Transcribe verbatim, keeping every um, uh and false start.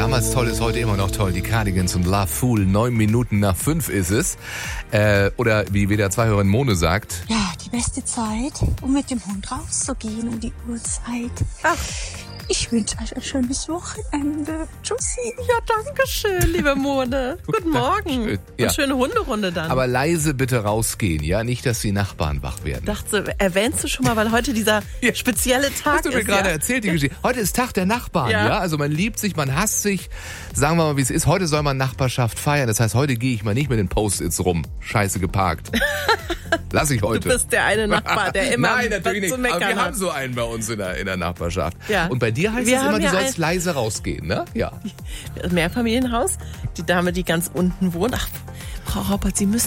damals toll, ist heute immer noch toll. Die Cardigans und Love Fool. Neun Minuten nach fünf ist es. Äh, oder wie W D R zwei-Hörerin Mone sagt. Ja, die beste Zeit, um mit dem Hund rauszugehen um die Uhrzeit. Ach. Ich wünsche euch ein schönes Wochenende. Tschüssi. Ja, danke schön, liebe Mone. Guten Morgen. Schön. Ja. Und schöne Hunderunde dann. Aber leise bitte rausgehen, ja? Nicht, dass die Nachbarn wach werden. Dachte, erwähnst du schon mal, weil heute dieser ja. spezielle Tag Hast du mir ist. gerade ja? erzählt, die Geschichte. Heute ist Tag der Nachbarn, ja. Ja. ja? Also man liebt sich, man hasst sich. Sagen wir mal, wie es ist. Heute soll man Nachbarschaft feiern. Das heißt, heute gehe ich mal nicht mit den Post-its rum. Scheiße geparkt. Lass ich heute. Du bist der eine Nachbar, der immer Nein, natürlich was nicht. zu Aber meckern wir hat. haben so einen bei uns in der, in der Nachbarschaft. Ja. Und bei dir heißt Wir es immer, haben du ja sollst ein- leise rausgehen, ne? Ja. Mehrfamilienhaus. Die Dame, die ganz unten wohnt. Ach, Frau Raupert, Sie müssen